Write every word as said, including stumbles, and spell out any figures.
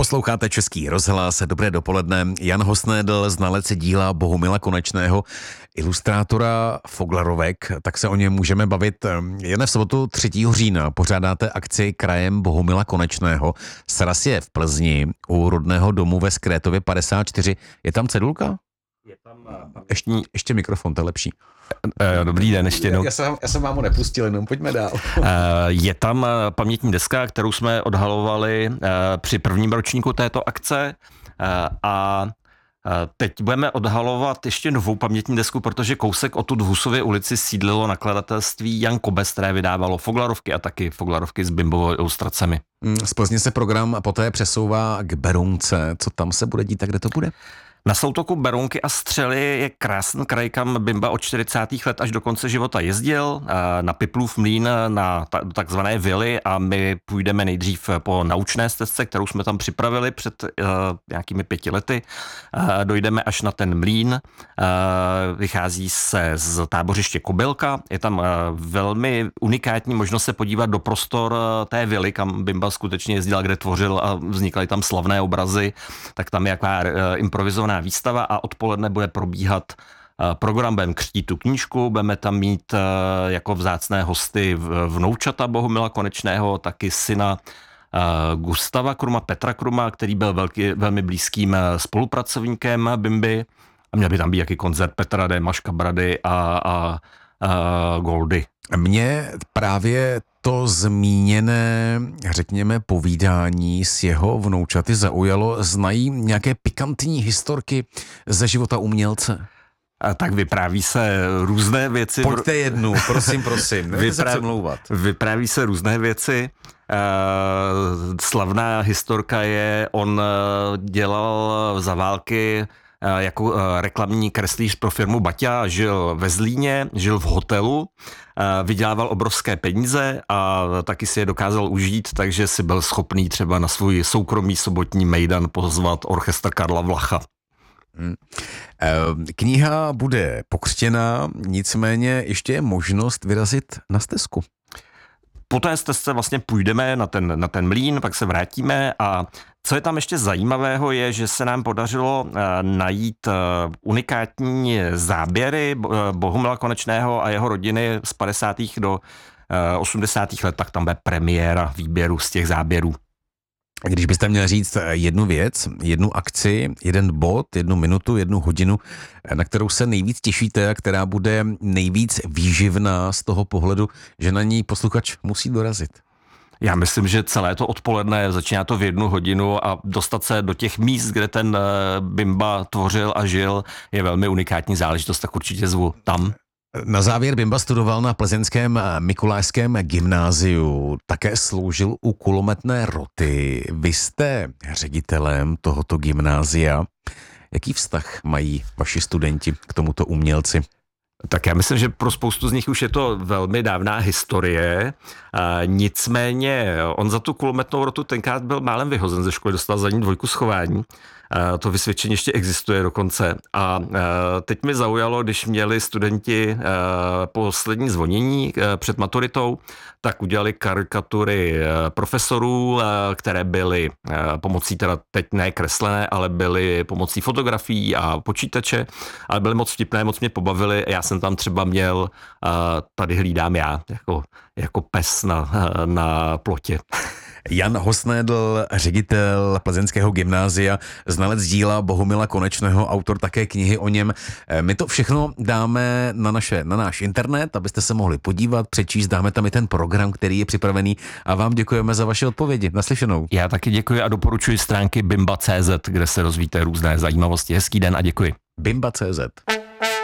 Posloucháte Český rozhlas, dobré dopoledne. Jan Hosnédl, znalec díla Bohumila Konečného, ilustrátora Foglarovek, tak se o něm můžeme bavit. Jen v sobotu třetího října pořádáte akci krajem Bohumila Konečného. Sraz je v Plzni u rodného domu ve Skrétově padesát čtyři. Je tam cedulka? Je tam... Ještě, ještě mikrofon, to je lepší. Dobrý den, ještě jednou. Já jsem, já jsem vám ho nepustil, jenom pojďme dál. Je tam pamětní deska, kterou jsme odhalovali při prvním ročníku této akce a teď budeme odhalovat ještě novou pamětní desku, protože kousek odtud v Husově ulici sídlilo nakladatelství Jan Kobes, které vydávalo Foglarovky a taky Foglarovky s Bimbovou ilustracemi. Z Plzně se program poté přesouvá k Berounce. Co tam se bude dít a kde to bude? Na soutoku Berounky a Střely je krásný kraj, kam Bimba od čtyřicátých let až do konce života jezdil, na Piplův mlýn, na takzvané vily, a my půjdeme nejdřív po naučné stezce, kterou jsme tam připravili před uh, nějakými pěti lety. Uh, dojdeme až na ten mlýn, uh, vychází se z tábořiště Kobylka, je tam uh, velmi unikátní možnost se podívat do prostor uh, té vily, kam Bimba skutečně jezdil, kde tvořil a vznikaly tam slavné obrazy, tak tam je jaká uh, improvizovaná výstava a odpoledne bude probíhat program, budeme křtít tu knížku, budeme tam mít jako vzácné hosty vnoučata Bohumila Konečného, taky syna Gustava Kruma, Petra Kruma, který byl velký, velmi blízkým spolupracovníkem Bimby, a měl by tam být jaký koncert Petra D. Maška Brady a, a, a Goldy. Mě právě to zmíněné, řekněme, povídání s jeho vnoučaty zaujalo. Znají nějaké pikantní historky ze života umělce? A tak vypráví se různé věci. Pojďte jednu, prosím, prosím. Vypráví, vypráví se různé věci. Uh, slavná historka je, on dělal za války jako reklamní kreslíř pro firmu Baťa, žil ve Zlíně, žil v hotelu, vydělával obrovské peníze a taky si je dokázal užít, takže si byl schopný třeba na svůj soukromý sobotní mejdan pozvat orchestr Karla Vlacha. Hmm. Kniha bude pokřtěná, nicméně ještě je možnost vyrazit na stezku. Po té stezce vlastně půjdeme na ten, na ten mlýn, pak se vrátíme, a co je tam ještě zajímavého je, že se nám podařilo uh, najít uh, unikátní záběry Bohumila Konečného a jeho rodiny z padesátých do uh, osmdesátých let, tak tam bude premiéra výběru z těch záběrů. Když byste měl říct jednu věc, jednu akci, jeden bod, jednu minutu, jednu hodinu, na kterou se nejvíc těšíte a která bude nejvíc výživná z toho pohledu, že na ní posluchač musí dorazit. Já myslím, že celé to odpoledne, začíná to v jednu hodinu a dostat se do těch míst, kde ten Bimba tvořil a žil, je velmi unikátní záležitost, tak určitě zvu tam. Na závěr Bimba studoval na plzeňském Mikulášském gymnáziu, také sloužil u kulometné roty. Vy jste ředitelem tohoto gymnázia. Jaký vztah mají vaši studenti k tomuto umělci? Tak já myslím, že pro spoustu z nich už je to velmi dávná historie. A nicméně on za tu kulometnou rotu tenkrát byl málem vyhozen ze školy, dostal za ní dvojku schování. A to vysvědčení ještě existuje dokonce. A teď mi zaujalo, když měli studenti poslední zvonění před maturitou, tak udělali karikatury profesorů, které byly pomocí, teda teď ne kreslené, ale byly pomocí fotografií a počítače, ale byly moc vtipné, moc mě pobavily. Já jsem tam třeba měl, tady hlídám já, jako, jako pes na, na plotě. Jan Hosnédl, ředitel plzeňského gymnázia, znalec díla Bohumila Konečného, autor také knihy o něm. My to všechno dáme na, naše, na náš internet, abyste se mohli podívat, přečíst, dáme tam i ten program, který je připravený, a vám děkujeme za vaše odpovědi. Naslyšenou. Já taky děkuji a doporučuji stránky bimba tečka cé zet, kde se rozvíte různé zajímavosti. Hezký den a děkuji. bimba tečka cé zet